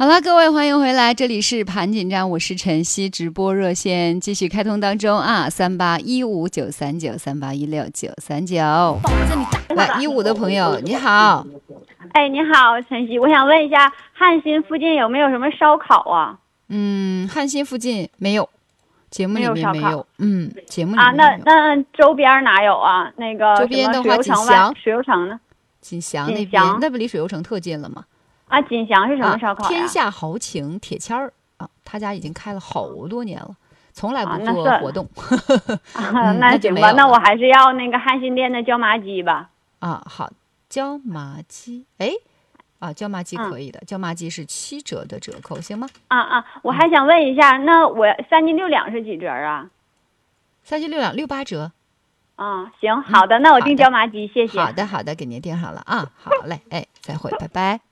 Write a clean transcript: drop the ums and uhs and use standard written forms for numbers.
好了，各位欢迎回来，这里是盘锦站，我是晨曦，直播热线继续开通当中啊，3815939389381693。来，15的朋友你好。 哎，你好，晨曦，我想问一下，汉新附近有没有什么烧烤啊？ 汉新附近没有，节目里面没有。节目里面啊， 没有。 那周边哪有啊？那个周边的话，锦什么祥， 水游城呢？ 锦祥那边，那不离水游城特近了吗？ 啊，锦祥是什么烧烤呀？ 天下豪情铁签儿啊，他家已经开了好多年了，从来不做活动。 那行吧，那我还是要那个汉新店的椒麻鸡吧。 啊，好，椒麻鸡，椒麻鸡可以的，椒麻鸡是7折的折扣，行吗？ 我还想问一下，那我3斤6两是几折啊 ？3斤6两68折。 行，好的，那我订椒麻鸡，谢谢。 好的，给您订上了啊，好嘞，再会，拜拜。